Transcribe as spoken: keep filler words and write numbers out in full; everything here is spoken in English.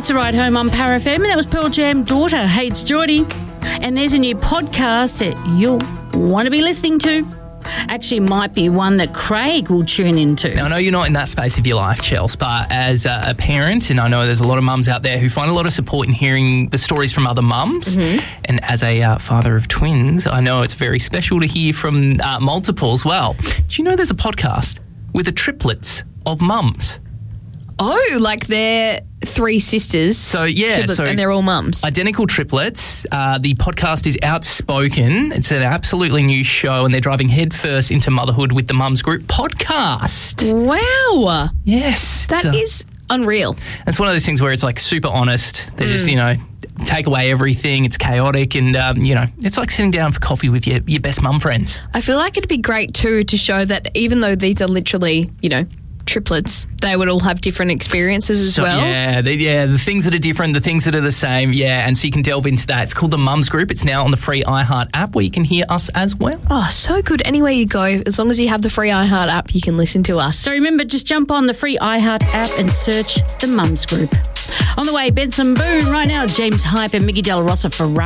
It's a Ride Home on Power F M, and that was Pearl Jam, Daughter Hates Geordie. And there's a new podcast that you'll want to be listening to. Actually, might be one that Craig will tune into. Now, I know you're not in that space of your life, Chels, but as a parent, and I know there's a lot of mums out there who find a lot of support in hearing the stories from other mums, mm-hmm. and as a uh, father of twins, I know it's very special to hear from uh, multiple as well. Do you know there's a podcast with the triplets of mums? Oh, like they're three sisters. So, yeah. Triplets, so and they're all mums. Identical triplets. Uh, the podcast is Outspoken. It's an absolutely new show, and they're driving headfirst into motherhood with the Mums Group podcast. Wow. Yes. That uh, is unreal. It's one of those things where it's like super honest. They mm. just, you know, take away everything. It's chaotic, and, um, you know, it's like sitting down for coffee with your, your best mum friends. I feel like it'd be great, too, to show that even though these are literally, you know, triplets, they would all have different experiences as so, well. Yeah, the, yeah, the things that are different, the things that are the same, yeah, and so you can delve into that. It's called the Mums Group. It's now on the free iHeart app where you can hear us as well. Oh, so good. Anywhere you go, as long as you have the free iHeart app, you can listen to us. So remember, just jump on the free iHeart app and search the Mums Group. On the way, Benson Boone right now, James Hype and Mickey Del Rosa for